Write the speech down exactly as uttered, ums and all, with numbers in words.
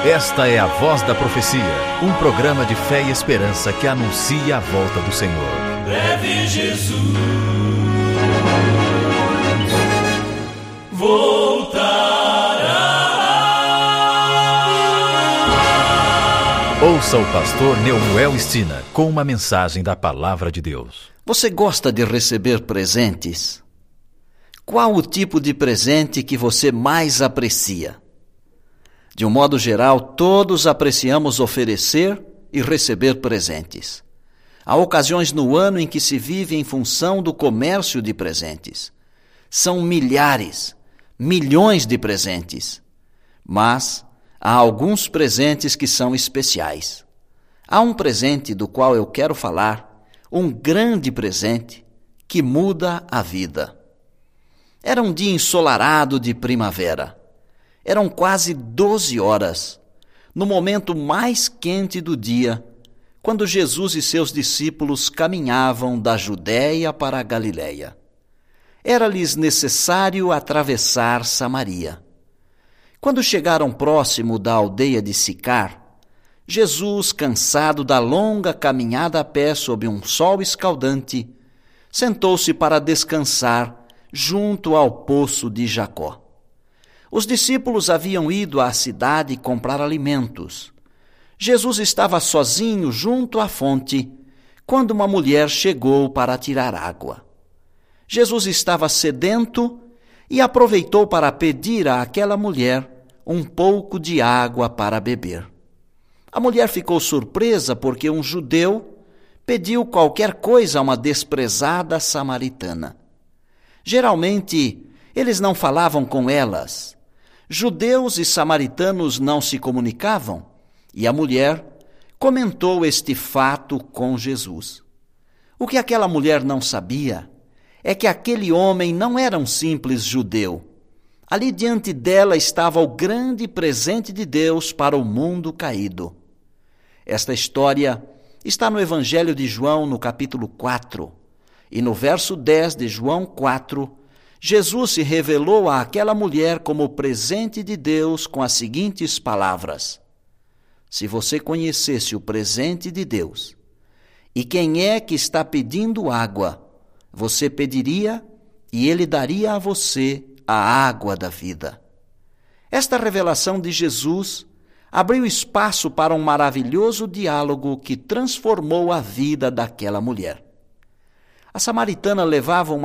Esta é a Voz da Profecia, um programa de fé e esperança que anuncia a volta do Senhor. Breve Jesus voltará. Ouça o pastor Neumuel Stina com uma mensagem da Palavra de Deus. Você gosta de receber presentes? Qual o tipo de presente que você mais aprecia? De um modo geral, todos apreciamos oferecer e receber presentes. Há ocasiões no ano em que se vive em função do comércio de presentes. São milhares, milhões de presentes. Mas há alguns presentes que são especiais. Há um presente do qual eu quero falar, um grande presente que muda a vida. Era um dia ensolarado de primavera. Eram quase doze horas, no momento mais quente do dia, quando Jesus e seus discípulos caminhavam da Judéia para a Galiléia. Era-lhes necessário atravessar Samaria. Quando chegaram próximo da aldeia de Sicar, Jesus, cansado da longa caminhada a pé sob um sol escaldante, sentou-se para descansar junto ao poço de Jacó. Os discípulos haviam ido à cidade comprar alimentos. Jesus estava sozinho junto à fonte, quando uma mulher chegou para tirar água. Jesus estava sedento e aproveitou para pedir àquela mulher um pouco de água para beber. A mulher ficou surpresa porque um judeu pediu qualquer coisa a uma desprezada samaritana. Geralmente, eles não falavam com elas. Judeus e samaritanos não se comunicavam, e a mulher comentou este fato com Jesus. O que aquela mulher não sabia é que aquele homem não era um simples judeu. Ali diante dela estava o grande presente de Deus para o mundo caído. Esta história está no Evangelho de João, no capítulo quatro, e no verso dez de João quatro, Jesus se revelou àquela mulher como presente de Deus com as seguintes palavras: se você conhecesse o presente de Deus e quem é que está pedindo água, você pediria e ele daria a você a água da vida. Esta revelação de Jesus abriu espaço para um maravilhoso diálogo que transformou a vida daquela mulher. A samaritana levava uma